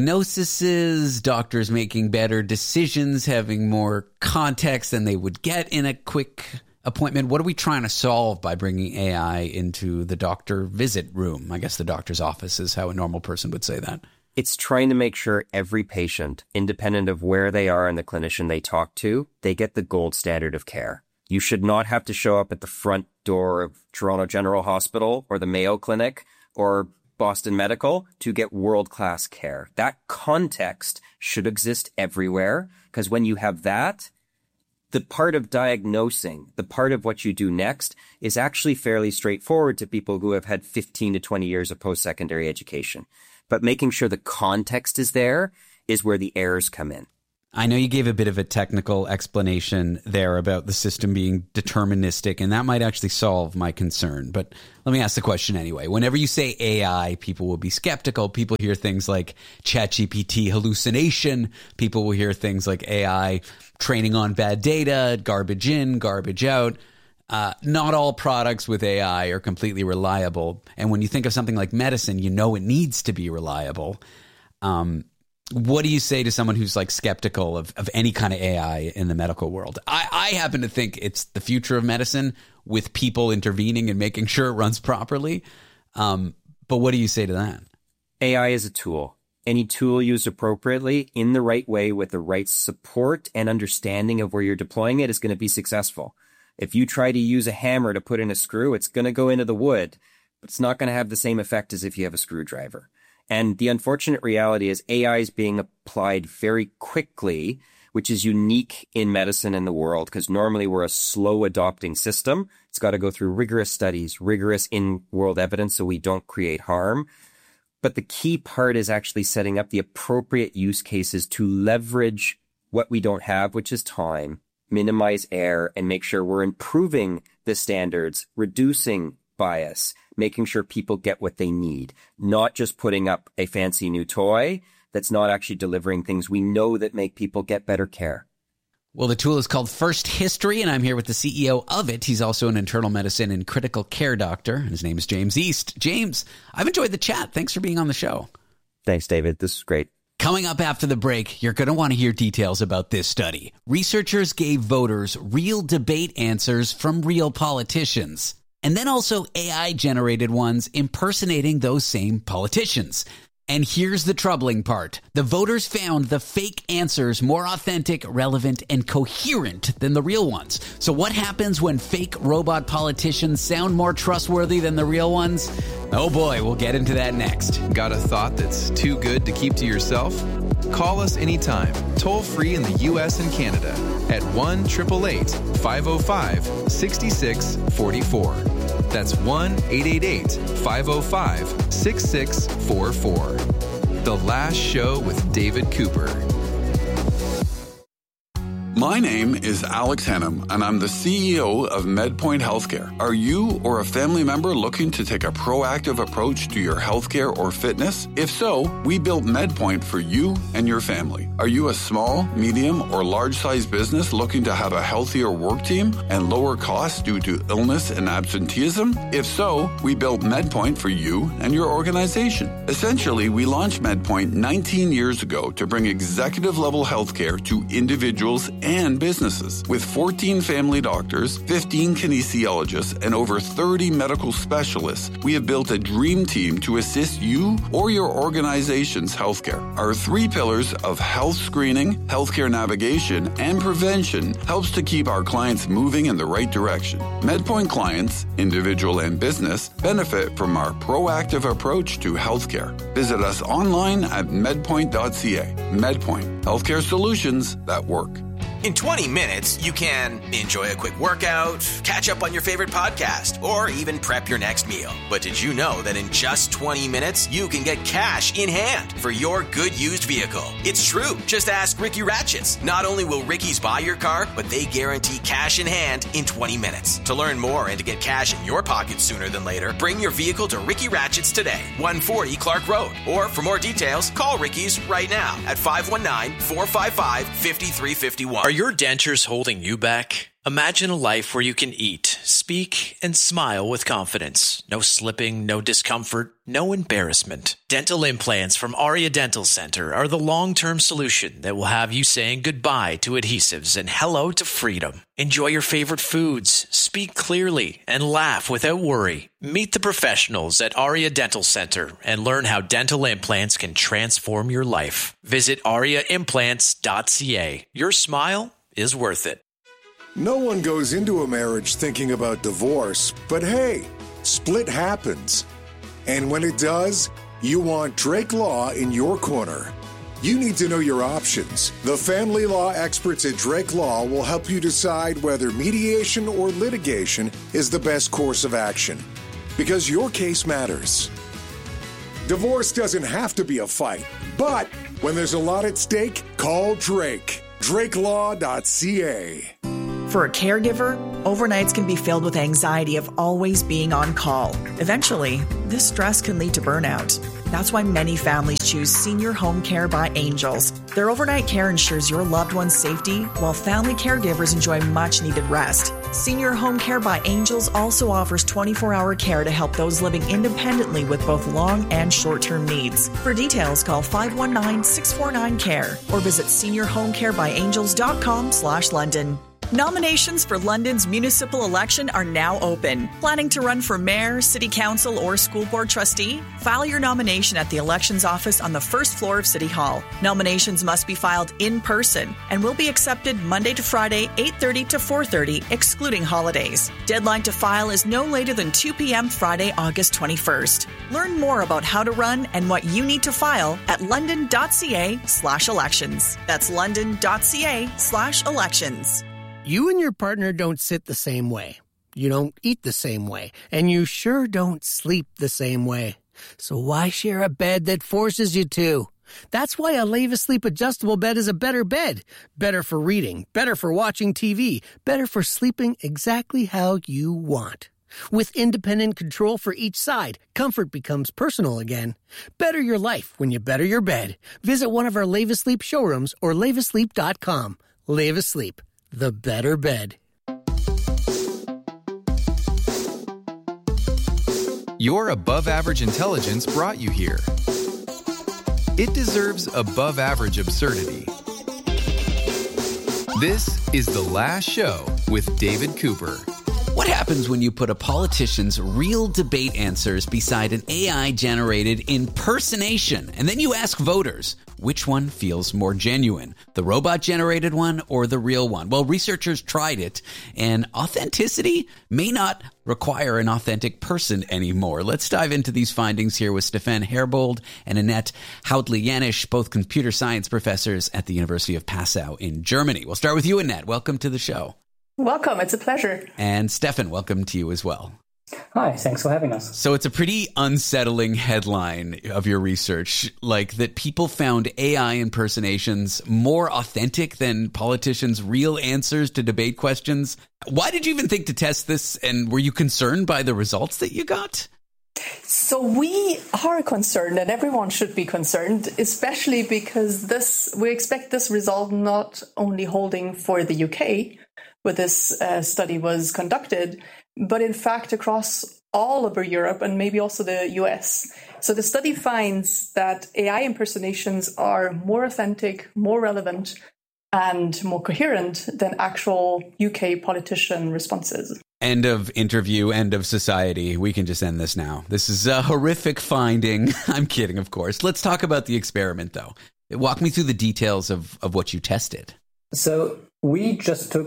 diagnoses, doctors making better decisions, having more context than they would get in a quick appointment? What are we trying to solve by bringing A I into the doctor visit room? I guess the doctor's office is how a normal person would say that. It's trying to make sure every patient, independent of where they are and the clinician they talk to, they get the gold standard of care. You should not have to show up at the front door of Toronto General Hospital or the Mayo Clinic or Boston Medical to get world-class care. That context should exist everywhere, because when you have that, the part of diagnosing, the part of what you do next, is actually fairly straightforward to people who have had fifteen to twenty years of post-secondary education. But making sure the context is there is where the errors come in. I know you gave a bit of a technical explanation there about the system being deterministic, and that might actually solve my concern. But let me ask the question anyway. Whenever you say A I, people will be skeptical. People hear things like ChatGPT hallucination. People will hear things like A I training on bad data, garbage in, garbage out. Uh, not all products with A I are completely reliable. And when you think of something like medicine, you know it needs to be reliable. Um, what do you say to someone who's like skeptical of, of any kind of A I in the medical world? I, I happen to think it's the future of medicine with people intervening and making sure it runs properly. Um, but what do you say to that? A I is a tool. Any tool used appropriately in the right way with the right support and understanding of where you're deploying it is going to be successful. If you try to use a hammer to put in a screw, it's going to go into the wood, but it's not going to have the same effect as if you have a screwdriver. And the unfortunate reality is A I is being applied very quickly, which is unique in medicine in the world, because normally we're a slow adopting system. It's got to go through rigorous studies, rigorous in-world evidence so we don't create harm. But the key part is actually setting up the appropriate use cases to leverage what we don't have, which is time, minimize error, and make sure we're improving the standards, reducing bias, making sure people get what they need, not just putting up a fancy new toy that's not actually delivering things we know that make people get better care. Well, the tool is called First History, and I'm here with the C E O of it. He's also an internal medicine and critical care doctor, and his name is James East. James, I've enjoyed the chat. Thanks for being on the show. Thanks, David. This is great. Coming up after the break, you're going to want to hear details about this study. Researchers gave voters real debate answers from real politicians, and then also A I-generated ones impersonating those same politicians. And here's the troubling part. The voters found the fake answers more authentic, relevant, and coherent than the real ones. So what happens when fake robot politicians sound more trustworthy than the real ones? Oh boy, we'll get into that next. Got a thought that's too good to keep to yourself? Call us anytime, toll free in the U S and Canada at one eight eight eight, five oh five, six six four four. That's one eight eight eight, five oh five, six six four four. The Last Show with David Cooper. My name is Alex Hannum, and I'm the C E O of MedPoint Healthcare. Are you or a family member looking to take a proactive approach to your healthcare or fitness? If so, we built MedPoint for you and your family. Are you a small, medium, or large-sized business looking to have a healthier work team and lower costs due to illness and absenteeism? If so, we built MedPoint for you and your organization. Essentially, we launched MedPoint nineteen years ago to bring executive-level healthcare to individuals and businesses. With fourteen family doctors, fifteen kinesiologists, and over thirty medical specialists, we have built a dream team to assist you or your organization's healthcare. Our three pillars of health screening, healthcare navigation, and prevention helps to keep our clients moving in the right direction. MedPoint clients, individual and business, benefit from our proactive approach to healthcare. Visit us online at medpoint dot c a. MedPoint, healthcare solutions that work. In twenty minutes, you can enjoy a quick workout, catch up on your favorite podcast, or even prep your next meal. But did you know that in just twenty minutes, you can get cash in hand for your good used vehicle? It's true. Just ask Ricky Ratchets. Not only will Ricky's buy your car, but they guarantee cash in hand in twenty minutes. To learn more and to get cash in your pocket sooner than later, bring your vehicle to Ricky Ratchets today, one forty Clark Road. Or for more details, call Ricky's right now at five one nine, four five five, five three five one. Are your dentures holding you back? Imagine a life where you can eat, speak, and smile with confidence. No slipping, no discomfort, no embarrassment. Dental implants from Aria Dental Center are the long-term solution that will have you saying goodbye to adhesives and hello to freedom. Enjoy your favorite foods, speak clearly, and laugh without worry. Meet the professionals at Aria Dental Center and learn how dental implants can transform your life. Visit aria implants dot c a. Your smile is worth it. No one goes into a marriage thinking about divorce, but hey, split happens. And when it does, you want Drake Law in your corner. You need to know your options. The family law experts at Drake Law will help you decide whether mediation or litigation is the best course of action, because your case matters. Divorce doesn't have to be a fight, but when there's a lot at stake, call Drake. drake law dot c a. For a caregiver, overnights can be filled with anxiety of always being on call. Eventually, this stress can lead to burnout. That's why many families choose Senior Home Care by Angels. Their overnight care ensures your loved one's safety, while family caregivers enjoy much-needed rest. Senior Home Care by Angels also offers twenty-four hour care to help those living independently with both long and short-term needs. For details, call five one nine, six four nine, C A R E or visit senior home care by angels dot com slash London. Nominations for London's municipal election are now open. Planning to run for mayor, city council, or school board trustee? File your nomination at the elections office on the first floor of City Hall. Nominations must be filed in person and will be accepted Monday to Friday, eight thirty to four thirty, excluding holidays. Deadline to file is no later than two p.m. Friday, August twenty-first. Learn more about how to run and what you need to file at london.ca slash elections. That's london.ca slash elections. You and your partner don't sit the same way. You don't eat the same way. And you sure don't sleep the same way. So why share a bed that forces you to? That's why a Leva Sleep adjustable bed is a better bed. Better for reading, better for watching T V, better for sleeping exactly how you want. With independent control for each side, comfort becomes personal again. Better your life when you better your bed. Visit one of our Leva Sleep showrooms or leva sleep dot com. Leva Sleep. The better bed. Your above-average intelligence brought you here. It deserves above-average absurdity. This is The Last Show with David Cooper. What happens when you put a politician's real debate answers beside an A I-generated impersonation, and then you ask voters, which one feels more genuine, the robot-generated one or the real one? Well, researchers tried it, and authenticity may not require an authentic person anymore. Let's dive into these findings here with Stefan Herbold and Annette Hautli-Janisch, both computer science professors at the University of Passau in Germany. We'll start with you, Annette. Welcome to the show. Welcome. It's a pleasure. And Stefan, welcome to you as well. Hi, thanks for having us. So it's a pretty unsettling headline of your research, like that people found A I impersonations more authentic than politicians' real answers to debate questions. Why did you even think to test this, and were you concerned by the results that you got? So we are concerned, and everyone should be concerned, especially because this we expect this result not only holding for the U K, where this uh, study was conducted, but in fact across all over Europe and maybe also the U S. So the study finds that A I impersonations are more authentic, more relevant, and more coherent than actual U K politician responses. End of interview, end of society. We can just end this now. This is a horrific finding. I'm kidding, of course. Let's talk about the experiment, though. Walk me through the details of, of what you tested. So we just took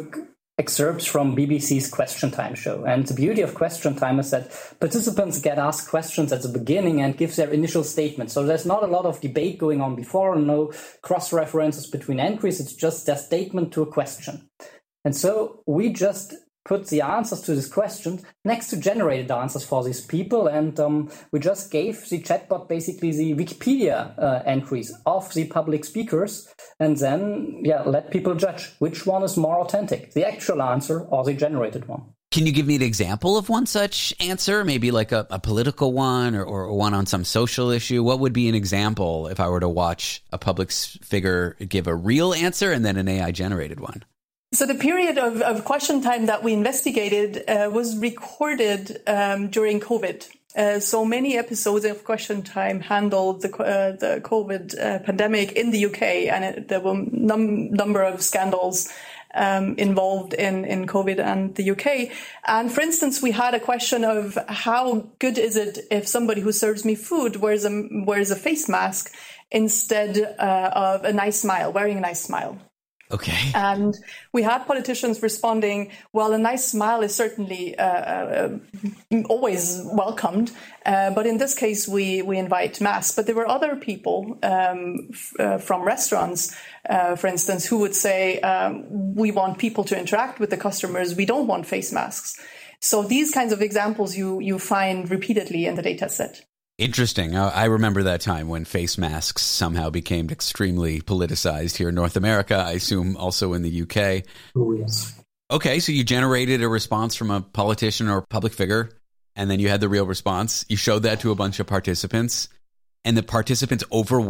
excerpts from B B C's Question Time show. And the beauty of Question Time is that participants get asked questions at the beginning and give their initial statement. So there's not a lot of debate going on before, no cross-references between entries. It's just their statement to a question. And so we just put the answers to this question next to generated answers for these people. And um, we just gave the chatbot basically the Wikipedia uh, entries of the public speakers, and then yeah, let people judge which one is more authentic, the actual answer or the generated one. Can you give me an example of one such answer? Maybe like a, a political one or, or one on some social issue? What would be an example if I were to watch a public figure give a real answer and then an A I generated one? So the period of, of Question Time that we investigated uh, was recorded um, during COVID. Uh, so many episodes of Question Time handled the uh, the COVID uh, pandemic in the U K, and it, there were a num- number of scandals um, involved in, in COVID and the U K. And for instance, we had a question of how good is it if somebody who serves me food wears a, wears a face mask instead uh, of a nice smile, wearing a nice smile. Okay. And we had politicians responding, well, a nice smile is certainly uh, uh, always welcomed. Uh, but in this case, we, we invite masks. But there were other people um, f- uh, from restaurants, uh, for instance, who would say, um, we want people to interact with the customers. We don't want face masks. So these kinds of examples you, you find repeatedly in the data set. Interesting. I remember that time when face masks somehow became extremely politicized here in North America. I assume also in the U K. Oh, yes. Okay, so you generated a response from a politician or public figure, and then you had the real response. You showed that to a bunch of participants, and the participants overwhelmingly